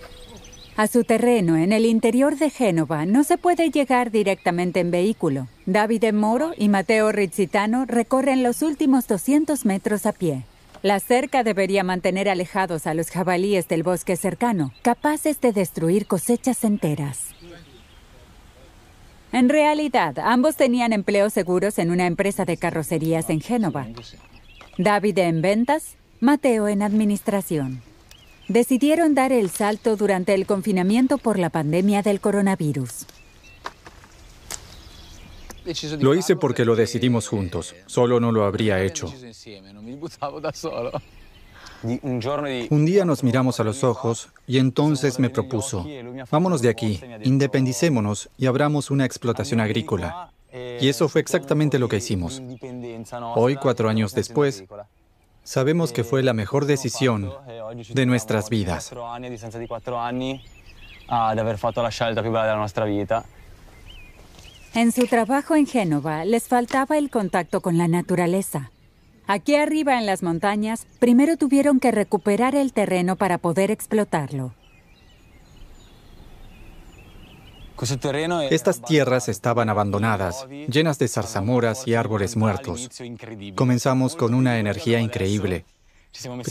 A su terreno, en el interior de Génova, no se puede llegar directamente en vehículo. Davide Moro y Matteo Rizzitano recorren los últimos 200 metros a pie. La cerca debería mantener alejados a los jabalíes del bosque cercano, capaces de destruir cosechas enteras. En realidad, ambos tenían empleos seguros en una empresa de carrocerías en Génova. Davide en ventas, Matteo en administración. Decidieron dar el salto durante el confinamiento por la pandemia del coronavirus. Lo hice porque lo decidimos juntos. Solo no lo habría hecho. Un día nos miramos a los ojos y entonces me propuso: vámonos de aquí, independicémonos y abramos una explotación agrícola. Y eso fue exactamente lo que hicimos. Hoy, 4 años después, sabemos que fue la mejor decisión de nuestras vidas. En su trabajo en Génova, les faltaba el contacto con la naturaleza. Aquí arriba en las montañas, primero tuvieron que recuperar el terreno para poder explotarlo. Estas tierras estaban abandonadas, llenas de zarzamoras y árboles muertos. Comenzamos con una energía increíble.